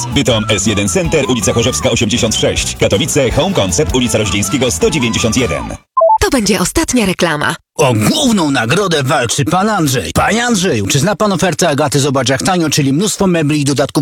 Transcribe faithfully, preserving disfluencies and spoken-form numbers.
Bytom S jeden Center, ulica Chorzowska osiemdziesiąt sześć. Katowice Home Concept, ulica Roździńskiego sto dziewięćdziesiąt jeden. To będzie ostatnia reklama. O główną nagrodę walczy pan Andrzej. Panie Andrzeju, czy zna pan ofertę Agaty Zobacz jak tanio, czyli mnóstwo mebli i dodatków